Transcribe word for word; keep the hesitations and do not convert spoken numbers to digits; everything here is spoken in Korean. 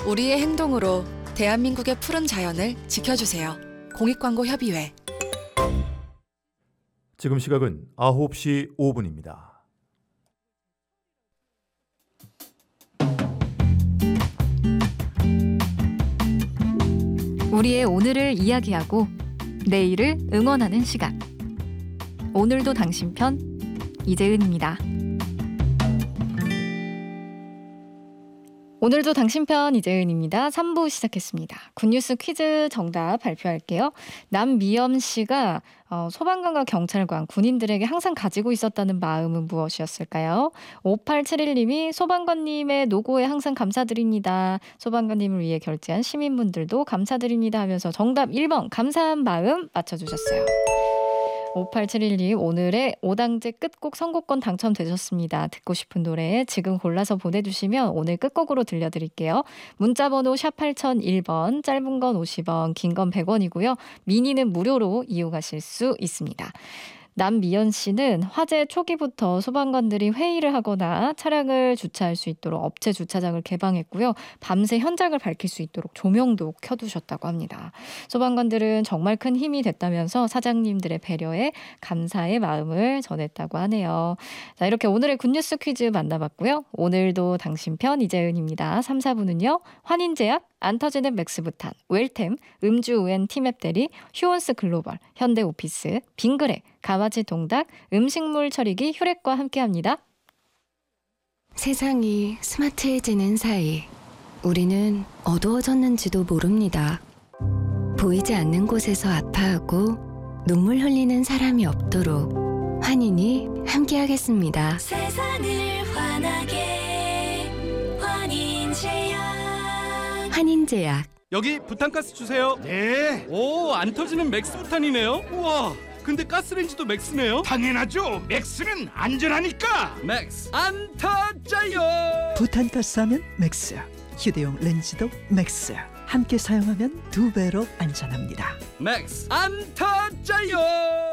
우리의 행동으로 대한민국의 푸른 자연을 지켜주세요. 공익광고협의회. 지금 시각은 아홉 시 오 분입니다. 우리의 오늘을 이야기하고 내일을 응원하는 시간. 오늘도 당신 편 이재은입니다. 오늘도 당신 편 이재은입니다. 삼 부 시작했습니다. 굿뉴스 퀴즈 정답 발표할게요. 남미연 씨가 어, 소방관과 경찰관, 군인들에게 항상 가지고 있었다는 마음은 무엇이었을까요? 오팔칠일 님이 소방관님의 노고에 항상 감사드립니다. 소방관님을 위해 결제한 시민분들도 감사드립니다 하면서 정답 일 번 감사한 마음 맞춰주셨어요. 오팔칠일 님 오늘의 오당제 끝곡 선곡권 당첨되셨습니다. 듣고 싶은 노래 지금 골라서 보내주시면 오늘 끝곡으로 들려드릴게요. 문자번호 샵 팔공공일 번, 짧은 건 오십 원, 긴 건 백 원이고요. 미니는 무료로 이용하실 수 있습니다. 남미연 씨는 화재 초기부터 소방관들이 회의를 하거나 차량을 주차할 수 있도록 업체 주차장을 개방했고요. 밤새 현장을 밝힐 수 있도록 조명도 켜두셨다고 합니다. 소방관들은 정말 큰 힘이 됐다면서 사장님들의 배려에 감사의 마음을 전했다고 하네요. 자, 이렇게 오늘의 굿뉴스 퀴즈 만나봤고요. 오늘도 당신 편 이재은입니다. 삼, 사 부는요. 환인제약, 안 터지는 맥스부탄, 웰템, 음주우엔 티맵 대리, 휴원스 글로벌, 현대오피스, 빙그레, 가마지 동닭, 음식물 처리기 혈액과 함께합니다. 세상이 스마트해지는 사이 우리는 어두워졌는지도 모릅니다. 보이지 않는 곳에서 아파하고 눈물 흘리는 사람이 없도록 환인이 함께하겠습니다. 세상을 환하게 환인제약. 환인제약. 여기 부탄가스 주세요. 네. 오, 안 터지는 맥스부탄이네요. 우와, 근데 가스레인지도 맥스네요. 당연하죠. 맥스는 안전하니까. 맥스 안 터져요. 부탄가스 하면 맥스, 휴대용 렌즈도 맥스. 함께 사용하면 두 배로 안전합니다. 맥스 안 터져요.